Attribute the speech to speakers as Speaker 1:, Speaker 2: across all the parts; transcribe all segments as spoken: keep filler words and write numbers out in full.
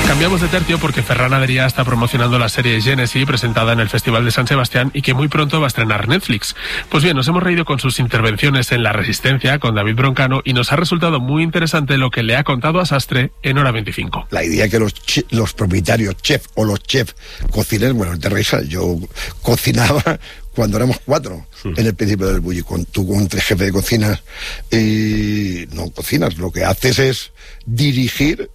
Speaker 1: Cambiamos de tercio porque Ferran Adrià está promocionando la serie Gènesi, presentada en el Festival de San Sebastián y que muy pronto va a estrenar Netflix. Pues bien, nos hemos reído con sus intervenciones en La Resistencia con David Broncano y nos ha resultado muy interesante lo que le ha contado a Sastre en Hora veinticinco.
Speaker 2: La idea que los, los propietarios, chef o los chefs cocinen, bueno, te risa, yo cocinaba cuando éramos cuatro, sí. En el principio del Bulli, con, tú con tres jefes de cocina y no cocinas, lo que haces es dirigir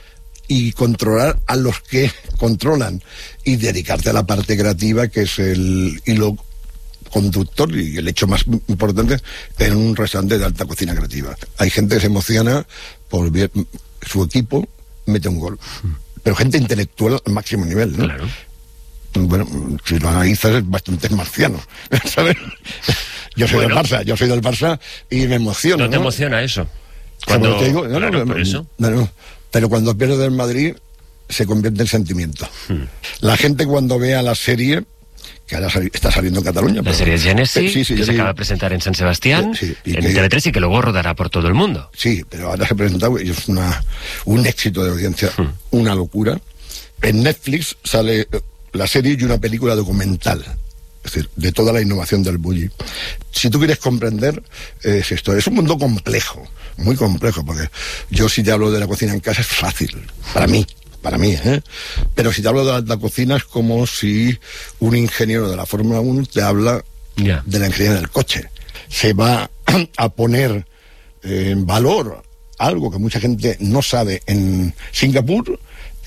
Speaker 2: y controlar a los que controlan y dedicarte a la parte creativa, que es el hilo conductor y el hecho más importante en un restaurante de alta cocina creativa. Hay gente que se emociona por ver su equipo mete un gol, pero gente intelectual al máximo nivel, ¿no?
Speaker 1: Claro.
Speaker 2: Bueno, si lo analizas es bastante marciano, ¿sabes? Yo soy bueno. del Barça, yo soy del Barça y me emociona.
Speaker 3: ¿No te
Speaker 2: ¿no?
Speaker 3: emociona eso?
Speaker 2: Cuando te digo, no,
Speaker 3: claro,
Speaker 2: no, no,
Speaker 3: por eso.
Speaker 2: No, no, pero cuando pierdes del Madrid se convierte en sentimiento. Hmm. La gente cuando vea la serie, que ahora sali- está saliendo en Cataluña.
Speaker 3: La
Speaker 2: pero,
Speaker 3: serie Gènesi,
Speaker 2: sí, sí,
Speaker 3: que
Speaker 2: sí,
Speaker 3: se acaba de presentar en San Sebastián,
Speaker 2: sí, y
Speaker 3: en
Speaker 2: que,
Speaker 3: T V tres y que luego rodará por todo el mundo.
Speaker 2: Sí, pero ahora se ha presentado y es una, un éxito de audiencia, hmm. una locura. En Netflix sale la serie y una película documental, es decir, de toda la innovación del Bulli. Si tú quieres comprender, eh, es esto, es un mundo complejo, muy complejo, porque yo si te hablo de la cocina en casa es fácil, para mí, para mí, ¿eh? Pero si te hablo de la, la cocina es como si un ingeniero de la Fórmula uno te habla yeah. de la ingeniería del coche. Se va a poner eh, en valor algo que mucha gente no sabe en Singapur,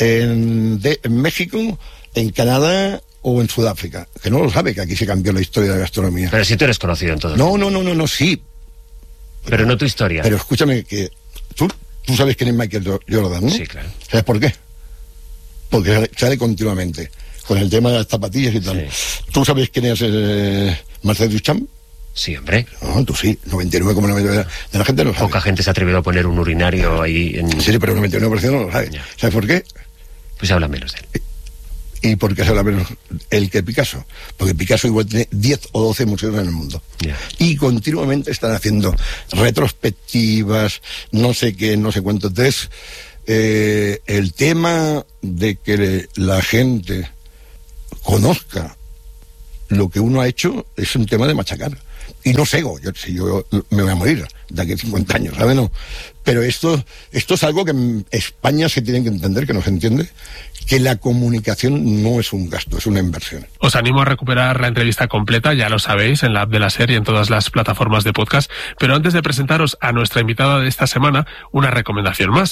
Speaker 2: en, de, en México, en Canadá o en Sudáfrica, que no lo sabe, que aquí se cambió la historia de la gastronomía.
Speaker 3: Pero si tú eres conocido en todo.
Speaker 2: No, no, no, no, no, sí.
Speaker 3: Pero, pero no tu historia.
Speaker 2: Pero escúchame, que tú, tú sabes quién es Michael Jordan, ¿no?
Speaker 3: Sí, claro.
Speaker 2: ¿Sabes por qué? Porque sale, sale continuamente, con el tema de las zapatillas y tal. Sí. ¿Tú sabes quién es eh, Marcel Duchamp?
Speaker 3: Sí, hombre.
Speaker 2: No, tú sí, noventa y nueve coma noventa y nueve por ciento de la gente no lo sabe.
Speaker 3: Poca gente se ha atrevido a poner un urinario ahí en...
Speaker 2: Sí, pero el noventa y nueve por ciento no lo sabe. Ya. ¿Sabes por qué?
Speaker 3: Pues habla menos de él.
Speaker 2: ¿Y por qué se habla menos él que Picasso? Porque Picasso igual tiene diez o doce museos en el mundo. Yeah. Y continuamente están haciendo retrospectivas, no sé qué, no sé cuánto. Entonces, eh, el tema de que la gente conozca lo que uno ha hecho es un tema de machacar. Y no cego, yo, si yo me voy a morir de aquí a cincuenta años, ¿sabes? No. Pero esto, esto es algo que en España se tiene que entender, que no se entiende, que la comunicación no es un gasto, es una inversión.
Speaker 1: Os animo a recuperar la entrevista completa, ya lo sabéis, en la app de la serie, en todas las plataformas de podcast. Pero antes de presentaros a nuestra invitada de esta semana, una recomendación más.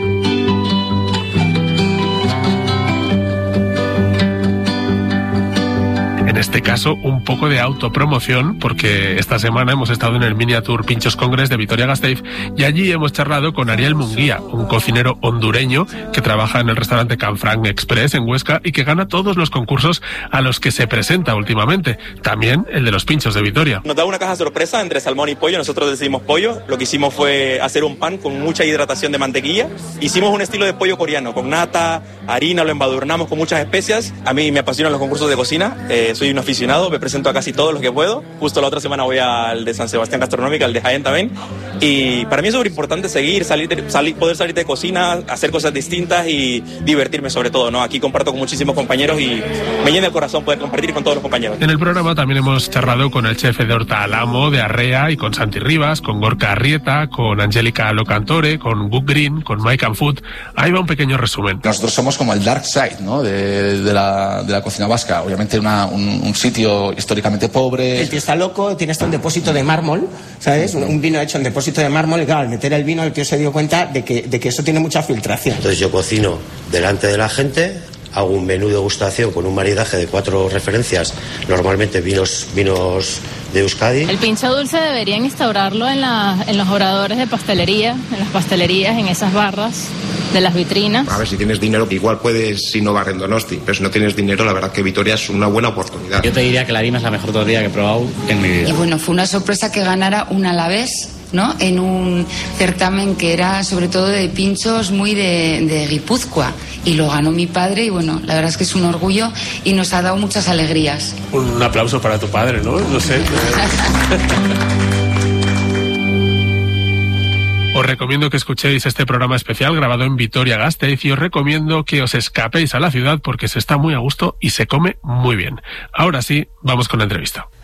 Speaker 1: En este caso, un poco de autopromoción, porque esta semana hemos estado en el Miniature Pinchos Congress de Vitoria-Gasteiz y allí hemos charlado con Ariel Munguía, un cocinero hondureño que trabaja en el restaurante Canfranc Express en Huesca y que gana todos los concursos a los que se presenta últimamente, también el de los pinchos de Vitoria.
Speaker 4: Nos da una caja sorpresa entre salmón y pollo, nosotros decidimos pollo, lo que hicimos fue hacer un pan con mucha hidratación de mantequilla, hicimos un estilo de pollo coreano, con nata, harina, lo embadurnamos con muchas especias. A mí me apasionan los concursos de cocina, eh, soy un aficionado, me presento a casi todos los que puedo. Justo la otra semana voy al de San Sebastián Gastronómica, al de Jaén también. Y para mí es súper importante seguir, salir, de, salir, poder salir de cocina, hacer cosas distintas y divertirme sobre todo, ¿no? Aquí comparto con muchísimos compañeros y me llena el corazón poder compartir con todos los compañeros.
Speaker 1: En el programa también hemos charlado con el chef de Horta Alamo de Arrea y con Santi Rivas, con Gorka Arrieta, con Angélica Locantore, con Gug Green, con Mike and Food. Ahí va un pequeño resumen.
Speaker 5: Nosotros somos como el dark side, ¿no? de, de, la, de la cocina vasca. Obviamente una, un, un sitio históricamente pobre.
Speaker 6: El tío está loco, tiene hasta un depósito de mármol, ¿sabes? Un, un vino hecho en depósito de mármol y claro, al meter el vino el tío se dio cuenta de que, de que eso tiene mucha filtración.
Speaker 7: Entonces yo cocino delante de la gente, hago un menú de degustación con un maridaje de cuatro referencias, normalmente vinos, vinos de Euskadi.
Speaker 8: El pincho dulce deberían instaurarlo en, la, en los obradores de pastelería, en las pastelerías, en esas barras de las vitrinas.
Speaker 9: A ver, si tienes dinero, igual puedes innovar en Donosti, pero si no tienes dinero, la verdad que Vitoria es una buena oportunidad.
Speaker 10: Yo te diría que la Lima es la mejor tortilla que he probado en mi vida.
Speaker 11: Y bueno, fue una sorpresa que ganara un alavés, ¿no? En un certamen que era sobre todo de pinchos muy de, de Guipúzcoa. Y lo ganó mi padre y bueno, la verdad es que es un orgullo y nos ha dado muchas alegrías.
Speaker 1: Un aplauso para tu padre, ¿no? No sé. Os recomiendo que escuchéis este programa especial grabado en Vitoria-Gasteiz y os recomiendo que os escapéis a la ciudad porque se está muy a gusto y se come muy bien. Ahora sí, vamos con la entrevista.